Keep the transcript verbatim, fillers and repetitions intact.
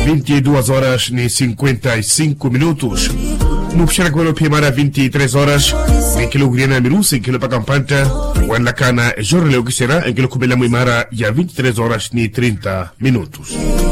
vinte e duas horas e cinquenta e cinco minutos. No Pixara Kwelo Piemara, vinte e três horas. Em Kilo Griana Mirusa, em Kilo Pagampanta. Wan Lakana, Jorge Leo Kisera, em Kilo Kubela Muimara, e a vinte e três horas e trinta minutos.